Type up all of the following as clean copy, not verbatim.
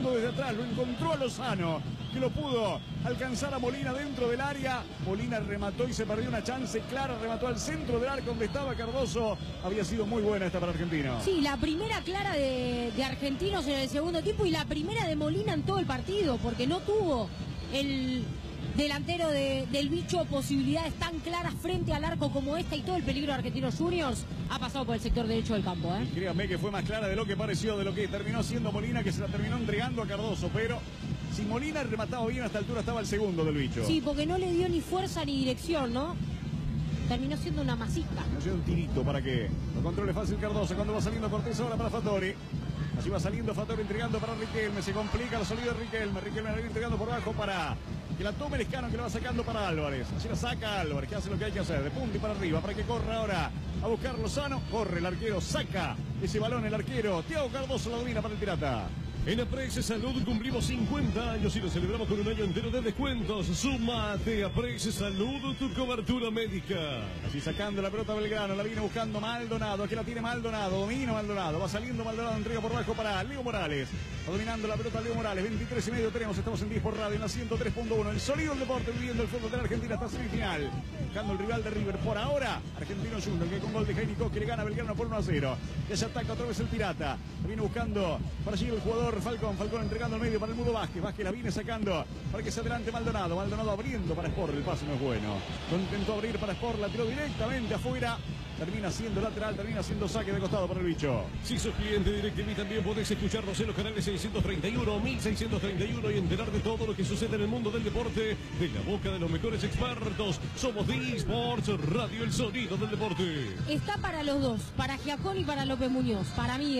jugando desde atrás, lo encontró a Lozano, que lo pudo alcanzar a Molina dentro del área. Molina remató y se perdió una chance clara, remató al centro del arco donde estaba Cardoso. Había sido muy buena esta para Argentino. Sí, la primera clara de Argentinos en el segundo tiempo y la primera de Molina en todo el partido, porque no tuvo el delantero del Bicho posibilidades tan claras frente al arco como esta, y todo el peligro de Argentinos Juniors ha pasado por el sector derecho del campo. Y créanme que fue más clara de lo que pareció, de lo que terminó siendo Molina, que se la terminó entregando a Cardoso, pero si Molina remataba bien a esta altura estaba el segundo del Bicho. Sí, porque no le dio ni fuerza ni dirección, ¿no? Terminó siendo una masita. No sido un tirito para que lo controle fácil Cardoso cuando va saliendo Cortés ahora para Fattori. Así va saliendo Fattori entregando para Riquelme, se complica la salida de Riquelme la viene entregando por abajo para que la tome Lescano, que la va sacando para Álvarez. Así la saca Álvarez, que hace lo que hay que hacer, de punta y para arriba, para que corra ahora a buscar Lozano. Corre el arquero, saca ese balón el arquero. Thiago Cardoso la domina para el Pirata. En Aprex Salud cumplimos 50 años y lo celebramos con un año entero de descuentos. Súmate a Aprex Salud, tu cobertura médica. Así sacando la pelota Belgrano, la viene buscando Maldonado, aquí la tiene Maldonado, domina Maldonado, va saliendo Maldonado, entrega por abajo para Leo Morales. Va dominando la pelota Leo Morales, 23:30 tenemos, estamos en 10 por radio, en la 103.1. El sonido del deporte, viviendo el fútbol de la Argentina hasta semifinal. Buscando el rival de River. Por ahora, Argentino Junior, que con gol de Jaime Koch le gana a Belgrano por 1-0. Ya se ataca otra vez el Pirata. La viene buscando para allí el jugador Falcón entregando al medio para el Mudo Vázquez. Vázquez la viene sacando para que se adelante Maldonado. Maldonado abriendo para Sport, el pase no es bueno. Lo intentó abrir para Sport, la tiró directamente afuera. Termina siendo lateral, termina siendo saque de costado para el Bicho. Si sos cliente de DirecTV también podés escucharnos en los canales 631, 1631 y enterar de todo lo que sucede en el mundo del deporte de la boca de los mejores expertos. Somos D-Sports Radio, el sonido del deporte. Está para los dos, para Giacón y para López Muñoz, para mí,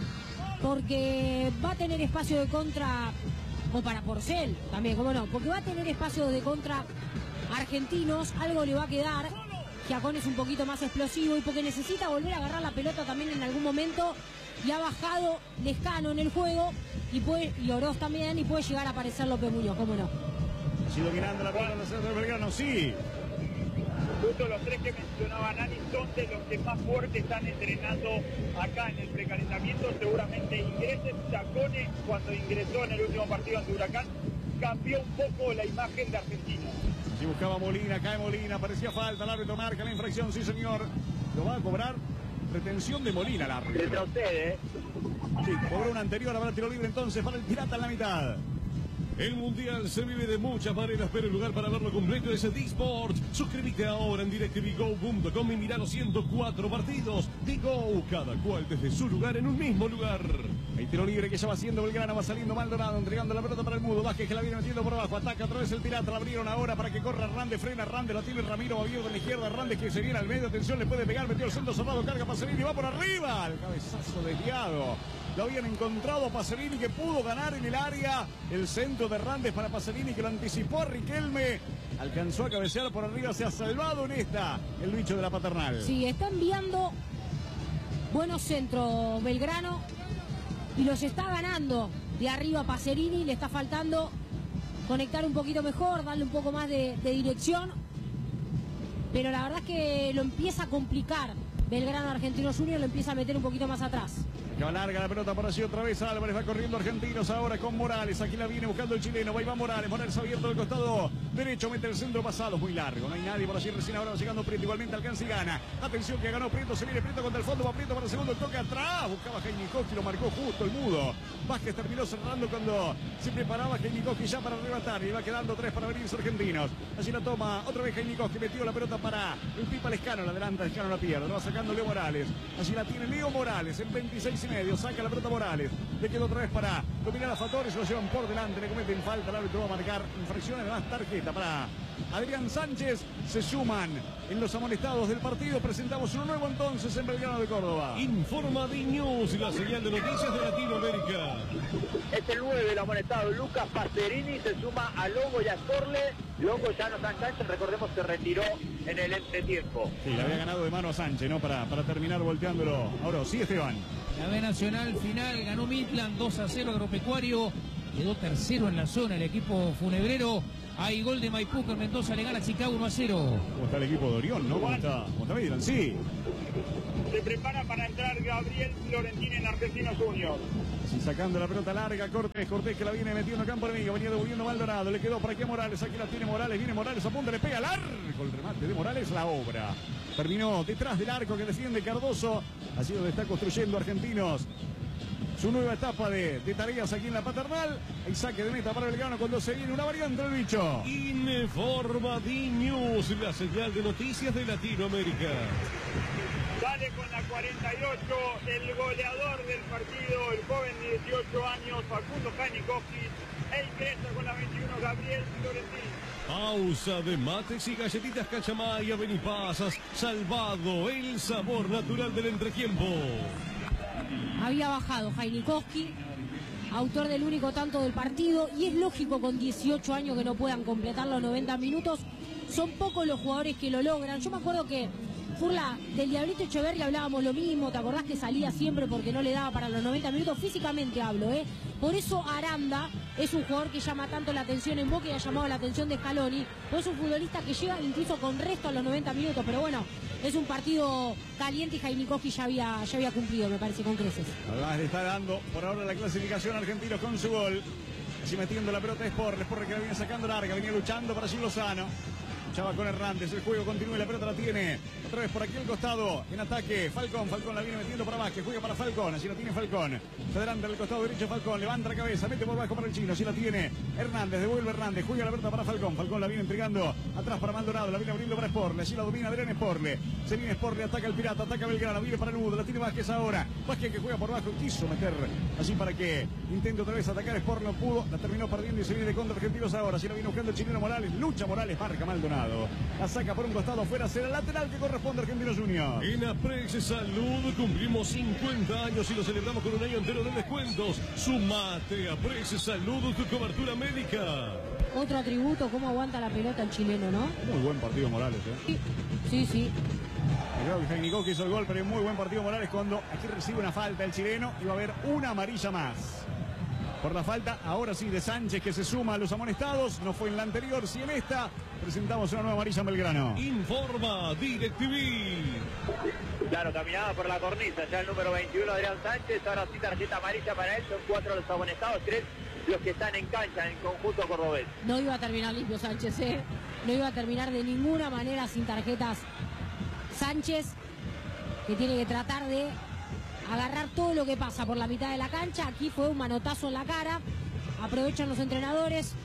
porque va a tener espacio de contra, o para Porcel también, cómo no, porque va a tener espacio de contra Argentinos, algo le va a quedar. Giacón es un poquito más explosivo y porque necesita volver a agarrar la pelota también en algún momento, y ha bajado Lescano en el juego y Oroz también, y puede llegar a aparecer López Muñoz, cómo no. Así dominando la pelota de centro de Belgrano, sí. Justo los tres que mencionaba Nani son de los que más fuerte están entrenando acá en el precalentamiento. Seguramente ingrese Chacone, cuando ingresó en el último partido ante Huracán, cambió un poco la imagen de Argentina. Si buscaba Molina, cae Molina, parecía falta, el árbitro marca la infracción, sí señor. Lo va a cobrar, retención de Molina el árbitro. Retrocede, Sí, cobró una anterior, habrá tiro libre entonces para el Pirata en la mitad. El Mundial se vive de muchas maneras, pero el lugar para verlo completo es D-Sports. Suscríbete ahora en DirecTVGo.com y mira los 104 partidos de Go, cada cual desde su lugar en un mismo lugar. El tiro libre que ya va haciendo Belgrano, va saliendo Maldonado, entregando la pelota para el Mudo Vázquez, que la viene metiendo por abajo, ataca otra vez el Pirata, la abrieron ahora para que corra Hernández, frena Hernández, la tiene Ramiro, va abierto en la izquierda, Hernández que se viene al medio, atención, le puede pegar, metió el centro cerrado, carga Pacerini, va por arriba, el cabezazo desviado. Lo habían encontrado a Pacerini, que pudo ganar en el área. El centro de Hernández para Pacerini, que lo anticipó a Riquelme. Alcanzó a cabecear por arriba, se ha salvado en esta el Bicho de la Paternal. Sí, está enviando buenos centros Belgrano y los está ganando de arriba Pacerini. Le está faltando conectar un poquito mejor, darle un poco más de dirección. Pero la verdad es que lo empieza a complicar Belgrano. Argentinos Juniors lo empieza a meter un poquito más atrás. Que va larga la pelota por allí otra vez. Álvarez va corriendo Argentinos ahora con Morales. Aquí la viene buscando el chileno. Va Morales. Morales abierto del costado derecho. Mete el centro pasado. Muy largo. No hay nadie por allí. Recién ahora va llegando Prieto. Igualmente alcanza y gana. Atención que ganó Prieto. Se viene Prieto contra el fondo. Va Prieto para el segundo. El toque atrás. Buscaba Jaimikoski. Lo marcó justo el Mudo. Vázquez terminó cerrando cuando se preparaba Jaimikoski ya para arrebatar. Y va quedando 3 para venir Argentinos. Allí la toma otra vez Jaimikoski. Metió la pelota para el Pipa Lescano. La adelanta. Lescano la pierde. Lo va sacando Leo Morales. Allí la tiene Leo Morales en 26,5. Saca la pelota Morales. Le quedó otra vez para dominar a Fattori. Se lo llevan por delante. Le cometen falta. El árbitro va a marcar infracción. Además, tarjeta para Adrián Sánchez. Se suman en los amonestados del partido. Presentamos uno nuevo entonces en Belgrano de Córdoba. Informa D-News, la señal de noticias de Latinoamérica. es el 9 el amonestado Lucas Pacerini, se suma a Longo y a Corle. Longo ya no está en cancha, recordemos que retiró en el entretiempo. Sí, le había ganado de mano a Sánchez, ¿no? Para terminar volteándolo. Ahora sí, Esteban. La B Nacional final ganó Midland 2-0 Agropecuario. Quedó tercero en la zona el equipo funebrero. Hay gol de Maipú, que Mendoza le gana a Chicago 1-0. ¿Cómo está el equipo de Orión, no? ¿Cómo está Midland? Sí. Se prepara para entrar Gabriel Florentini en Argentinos Juniors. Así sacando la pelota larga, Cortés que la viene metiendo en campo enemigo, venía devolviendo Maldonado, le quedó para aquí a Morales, aquí la tiene Morales, viene Morales, apunta, le pega largo, el remate de Morales, la obra. Terminó detrás del arco que defiende Cardoso, así donde está construyendo Argentinos su nueva etapa de tareas aquí en la Paternal. El saque de meta para Belgrano cuando se viene una variante del bicho. Informa D-News, la señal de noticias de Latinoamérica. Sale con la 48 el goleador del partido, el joven de 18 años, Facundo Janikowski. E ingresa con la 21, Gabriel Florentín. Pausa de mates y galletitas Cachamaya, Benipasas, salvado el sabor natural del entretiempo. Había bajado Janikowski, autor del único tanto del partido, y es lógico con 18 años que no puedan completar los 90 minutos. Son pocos los jugadores que lo logran. Yo me acuerdo que Furla, del Diablito Echeverri hablábamos lo mismo, ¿te acordás que salía siempre porque no le daba para los 90 minutos? Físicamente hablo, ¿eh? Por eso Aranda es un jugador que llama tanto la atención en Boca y ha llamado la atención de Scaloni. Pues es un futbolista que llega incluso con resto a los 90 minutos, pero bueno, es un partido caliente y Janikowski ya había cumplido, me parece, con creces. Además le está dando por ahora la clasificación argentino con su gol. Así metiendo la pelota de Sport que la viene sacando larga, venía luchando para Gil Lozano. Luchaba con Hernández, el juego continúa y la pelota la tiene otra vez por aquí al costado, en ataque, Falcón la viene metiendo para Vázquez, juega para Falcón, así la tiene Falcón, se adelanta en el costado derecho Falcón, levanta la cabeza, mete por abajo para el chino, así la tiene Hernández, devuelve Hernández, juega la pelota para Falcón la viene entregando atrás para Maldonado, la viene abriendo para Sporle, así la domina Adrián Sporle, se viene Sporle, ataca el Pirata, ataca Belgrano, viene para el Nudo, la tiene Vázquez ahora, Vázquez que juega por abajo, quiso meter así para que intente otra vez atacar Sporle, no pudo, la terminó perdiendo y se viene contra Argentinos ahora, así la viene buscando el chileno Morales, lucha Morales, marca Maldonado, la saca por un costado afuera, será el lateral que corresponde a Argentinos Juniors. En Aprex Salud cumplimos 50 años y lo celebramos con un año entero de descuentos. Sumate a Aprex Salud, tu cobertura médica. Otro atributo, cómo aguanta la pelota el chileno, ¿no? Muy buen partido Morales, ¿eh? Sí. Creo que Janikowski hizo el gol, pero es muy buen partido Morales cuando aquí recibe una falta el chileno y va a haber una amarilla más. Por la falta, ahora sí, de Sánchez, que se suma a los amonestados. No fue en la anterior, sí en esta. Presentamos una nueva amarilla en Belgrano. Informa DirecTV. Claro, caminaba por la cornisa, ya el número 21 Adrián Sánchez, ahora sí tarjeta amarilla para él, son 4 los amonestados, 3 los que están en cancha en el conjunto cordobés. No iba a terminar limpio Sánchez, ¿eh? No iba a terminar de ninguna manera sin tarjetas Sánchez, que tiene que tratar de agarrar todo lo que pasa por la mitad de la cancha. Aquí fue un manotazo en la cara, aprovechan los entrenadores,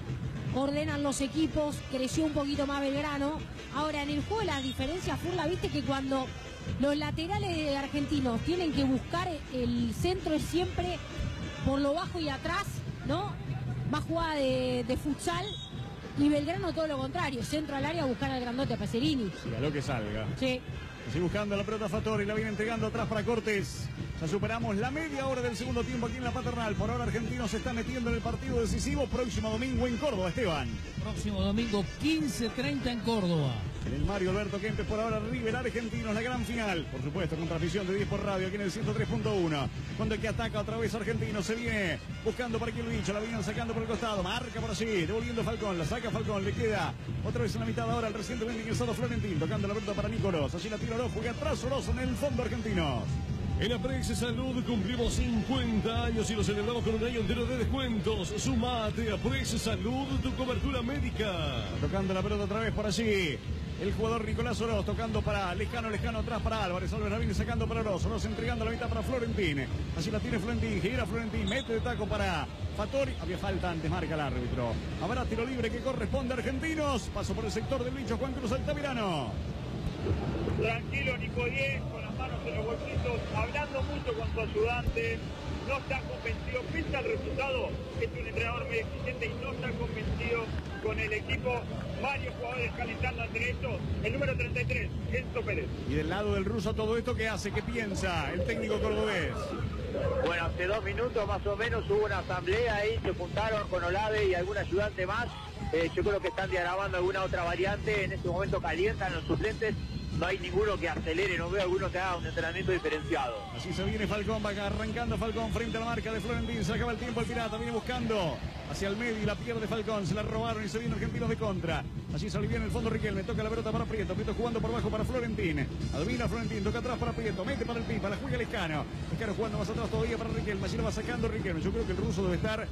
ordenan los equipos, creció un poquito más Belgrano. Ahora en el juego las diferencias, Furla, viste que cuando los laterales argentinos tienen que buscar el centro es siempre por lo bajo y atrás, ¿no? Más jugada de futsal, y Belgrano todo lo contrario, centro al área a buscar al grandote, a Pacerini. Y a lo que salga. Sí. Sigue buscando la pelota Fattori, la viene entregando atrás para Cortés. Ya superamos la media hora del segundo tiempo aquí en la Paternal. Por ahora Argentinos se está metiendo en el partido decisivo. Próximo domingo en Córdoba, Esteban. Próximo domingo 15:30 en Córdoba. En el Mario Alberto Kempes, por ahora River Argentinos, la gran final. Por supuesto, con transmisión de 10 por radio aquí en el 103.1. Cuando el que ataca otra vez Argentinos, se viene buscando para aquí el bicho, la vienen sacando por el costado, marca por allí, devolviendo Falcón, la saca Falcón, le queda otra vez en la mitad ahora el recientemente ingresado Florentín, tocando la pelota para Nicolás, allí la tira Oroz, juega atrás Oroz en el fondo Argentinos. En Aprex Salud cumplimos 50 años y lo celebramos con un año entero de descuentos. Sumate a Aprex Salud, tu cobertura médica. Tocando la pelota otra vez por allí. El jugador Nicolás Oroz tocando para lejano atrás para Álvarez. Álvarez la viene sacando para Oroz. Oroz entregando la mitad para Florentín. Así la tiene Florentín. Gira Florentín. Mete de taco para Fattori. Había falta antes, marca el árbitro. Habrá tiro libre que corresponde a Argentinos. Paso por el sector del bicho Juan Cruz Altamirano. Tranquilo Nicodie, con las manos en los bolsillos, hablando mucho con su ayudante. No está convencido, pese al resultado, es un entrenador muy exigente y no está convencido con el equipo. Varios jugadores calentando entre ellos. El número 33, Enzo Pérez. Y del lado del ruso, todo esto, ¿qué hace? ¿Qué piensa el técnico cordobés? Bueno, hace 2 minutos más o menos hubo una asamblea ahí, se juntaron con Olave y algún ayudante más. Yo creo que están diagramando alguna otra variante. En este momento calientan los suplentes. no hay ninguno que acelere, no veo alguno que haga un entrenamiento diferenciado. Así se viene Falcón, va arrancando Falcón frente a la marca de Florentín, se acaba el tiempo el Pirata, viene buscando hacia el medio y la pierde Falcón, se la robaron y se viene Argentinos de contra. Allí sale bien en el fondo Riquelme, toca la pelota para Prieto, Prieto jugando por abajo para Florentín, adivina Florentín, toca atrás para Prieto, mete para el Pipa, la juega Lescano, Lescano jugando más atrás todavía para Riquelme, allí lo va sacando Riquelme, yo creo que el ruso debe estar